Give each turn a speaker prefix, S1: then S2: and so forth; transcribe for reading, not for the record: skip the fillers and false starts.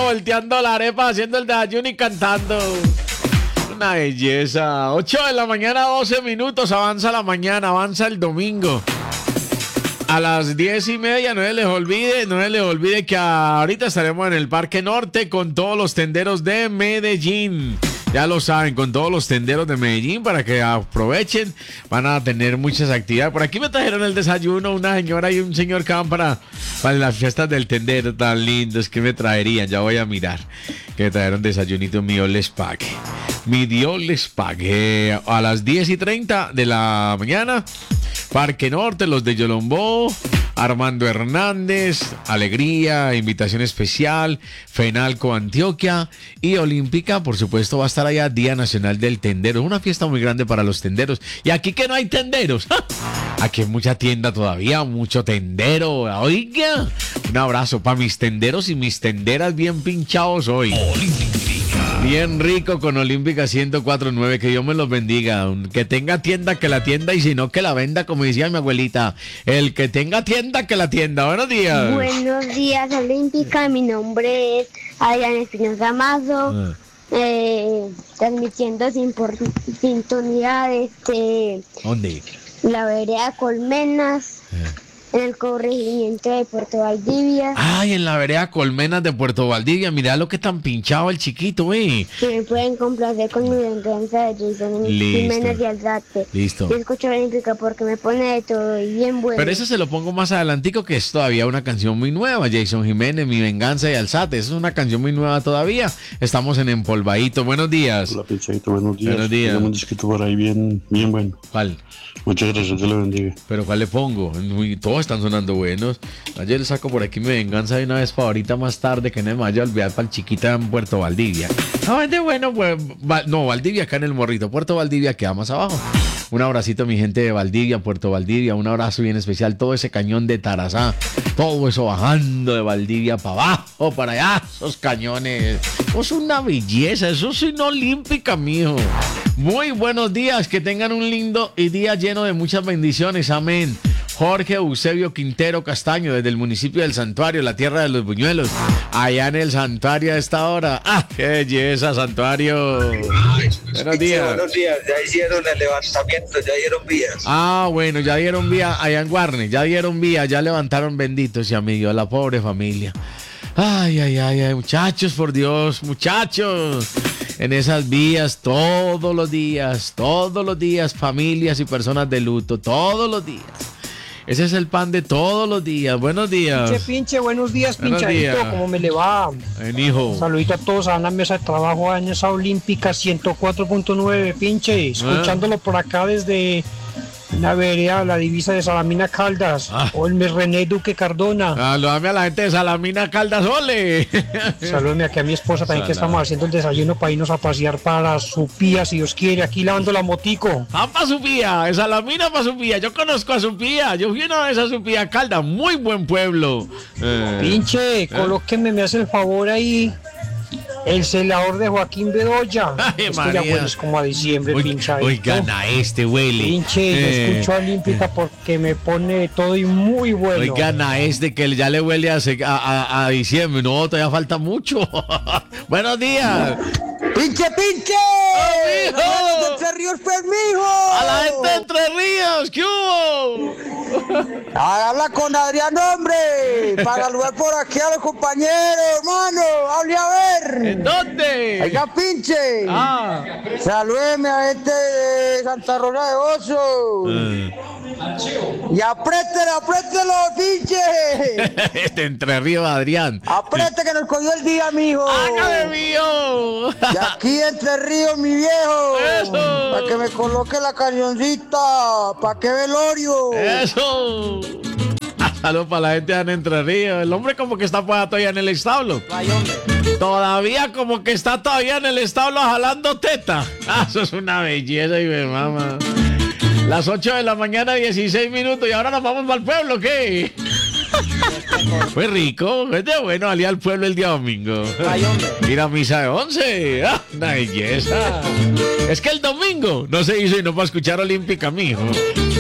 S1: volteando la arepa, haciendo el desayuno y cantando. Una belleza. 8 de la mañana, 12 minutos. Avanza la mañana, avanza el domingo. A las 10:30, no se les olvide que ahorita estaremos en el Parque Norte con todos los tenderos de Medellín. Ya lo saben, con todos los tenderos de Medellín para que aprovechen. Van a tener muchas actividades. Por aquí me trajeron el desayuno una señora y un señor que van para las fiestas del tendero tan lindos. ¿Qué me traerían? Ya voy a mirar. Que me trajeron desayunito, mi Dios les pague. Mi Dios les pague. A las 10:30 de la mañana, Parque Norte, los de Yolombó, Armando Hernández, Alegría, invitación especial, Fenalco Antioquia y Olímpica, por supuesto, va a estar allá Día Nacional del Tendero. Una fiesta muy grande para los tenderos. Y aquí que no hay tenderos. Aquí hay mucha tienda todavía, mucho tendero. Oiga, un abrazo para mis tenderos y mis tenderas bien pinchados hoy. Bien rico con Olímpica 104.9, que Dios me los bendiga. Que tenga tienda, que la tienda, y si no, que la venda, como decía mi abuelita. El que tenga tienda, que la tienda. Buenos días.
S2: Buenos días, Olímpica. Mi nombre es Adrián Espinosa Mazo. Transmitiendo sin sintonía desde
S1: ¿Dónde?
S2: la vereda Colmenas, en el corregimiento de Puerto Valdivia.
S1: Ay, en la vereda Colmenas de Puerto Valdivia. Mirá lo que tan pinchado el chiquito,
S2: Que me pueden complacer con mi venganza de Jason Jiménez y Alzate.
S1: Listo.
S2: Yo escucho Olímpica porque me pone de todo y bien bueno.
S1: Pero eso se lo pongo más adelantico, que es todavía una canción muy nueva. Jason Jiménez, Mi Venganza y Alzate. Eso es una canción muy nueva todavía. Estamos en Empolvadito. Buenos días.
S3: Hola, Pinchadito, buenos días.
S1: Buenos días.
S3: Tenemos un disquito por ahí bien bueno.
S1: ¿Cuál?
S3: Muchas gracias, Dios le bendiga.
S1: ¿Pero cuál le pongo? Todos están sonando buenos. Ayer le saco por aquí Mi Venganza de una vez para ahorita más tarde, que no me vaya a olvidar para el chiquita en Puerto Valdivia. No, es de bueno, pues. No, Valdivia acá en el Morrito. Puerto Valdivia queda más abajo. Un abracito a mi gente de Valdivia, Puerto Valdivia. Un abrazo bien especial. Todo ese cañón de Tarazá. Todo eso bajando de Valdivia para abajo, para allá. Esos cañones. Eso es una belleza. Eso es una Olímpica, mijo. Muy buenos días. Que tengan un lindo día lleno de muchas bendiciones. Amén. Jorge Eusebio Quintero Castaño, desde el municipio del Santuario, la tierra de los buñuelos. Allá en el Santuario a esta hora. ¡Ah, qué belleza, Santuario! Buenos días.
S4: Buenos días, ya hicieron el levantamiento, ya dieron vías.
S1: Ah, bueno, ya dieron vía allá en Guarne, ya dieron vía, ya levantaron, benditos y amigos, la pobre familia. Ay, muchachos, por Dios, muchachos. En esas vías todos los días, familias y personas de luto, todos los días. Ese es el pan de todos los días. Buenos días.
S5: Pinche, buenos días, Pinchadito. ¿Cómo me le va?
S1: Hijo.
S5: Saludito a todos a la mesa de trabajo en esa Olímpica 104.9, pinche. Escuchándolo por acá desde la vereda, la divisa de Salamina Caldas. Olmes René Duque Cardona.
S1: Saludame a la gente de Salamina Caldas, ole.
S5: Saludame aquí a mi esposa también, que estamos haciendo el desayuno para irnos a pasear para Supía, si Dios quiere, aquí lavando la motico.
S1: Para Supía, de Salamina para Supía. Yo conozco a Supía, yo fui una vez a Supía Caldas, muy buen pueblo.
S5: Pinche, colóqueme, me hace el favor ahí. El celador de Joaquín Bedoya. Esto ya huele como a diciembre, Pinchadito.
S1: Oigan, a este huele.
S5: Pinche, yo escucho a Olímpica porque me pone de todo y muy bueno.
S1: Oigan, a este que ya le huele a diciembre. No, todavía falta mucho. Buenos días.
S6: ¡Pinche!
S1: ¡Mijo!
S6: ¡De Entre Ríos, pues, mijo!
S1: ¡A la gente de Entre Ríos! ¿Qué hubo?
S6: Habla con Adrián, hombre, para saludar por aquí a los compañeros, hermano. Hable a ver.
S1: ¿En dónde?
S6: Oiga, pinche. Salúdeme a gente de Santa Rosa de Oso. Y apriételo, pinche.
S1: Este Entre Ríos, Adrián.
S6: Apriete que nos cogió el día, mijo.
S1: ¡Hágame mío!
S6: Y aquí Entre Ríos, mi viejo.
S1: ¡Eso!
S6: Para que me coloque la cañoncita. ¿Para qué velorio?
S1: ¡Eso! Saludos para la gente de Entre Ríos. El hombre como que está todavía en el establo. Todavía como que está todavía en el establo jalando teta. Eso es una belleza y me mama. Las 8 de la mañana, 16 minutos. Y ahora nos vamos para el pueblo, ¿qué? Fue rico, es de bueno salir al pueblo el día domingo. Ir a misa de 11. ¡Ah, una belleza! Es que el domingo no se hizo y no para escuchar Olímpica, mijo.